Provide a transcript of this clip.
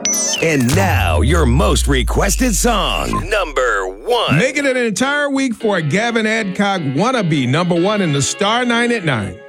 And now, your most requested song, number 1. Making it an entire week for a Gavin Adcock wannabe, number 1 in the Star 9 at 9.